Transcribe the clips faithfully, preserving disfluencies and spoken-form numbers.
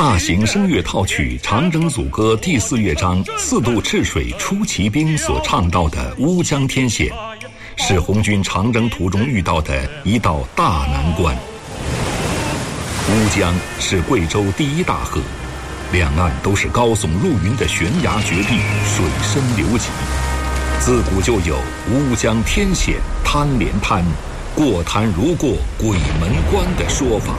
大型声乐套曲《长征组歌》第四乐章“四渡赤水出奇兵”所唱到的乌江天险，是红军长征途中遇到的一道大难关。乌江是贵州第一大河，两岸都是高耸入云的悬崖绝壁，水深流急。自古就有乌江天险滩连滩，过滩如过鬼门关的说法。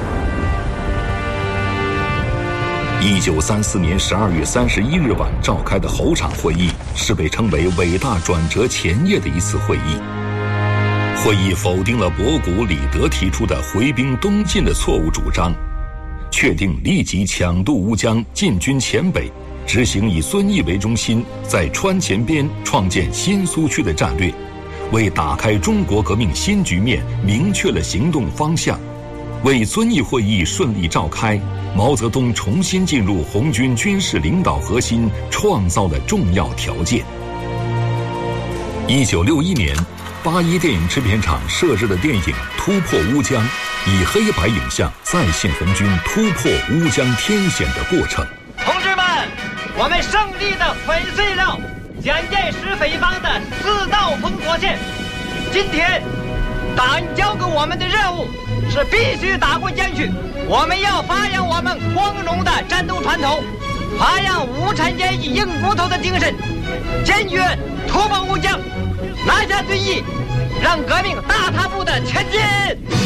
一九三四年十二月三十一日晚召开的侯场会议，是被称为伟大转折前夜的一次会议。会议否定了博古、李德提出的回兵东进的错误主张，确定立即抢渡乌江，进军黔北，执行以遵义为中心，在川黔边创建新苏区的战略，为打开中国革命新局面明确了行动方向，为遵义会议顺利召开，毛泽东重新进入红军军事领导核心创造了重要条件。一九六一年，八一电影制片厂摄制的电影《突破乌江》，以黑白影像再现红军突破乌江天险的过程。 同志们，我们胜利地粉碎了蒋介石匪帮的四道封锁线。今天，党交给我们的任务是必须打过江去。我们要发扬我们光荣的战斗传统，发扬无产阶级硬骨头的精神，坚决突破乌江，拿下遵义，让革命大踏步的前进。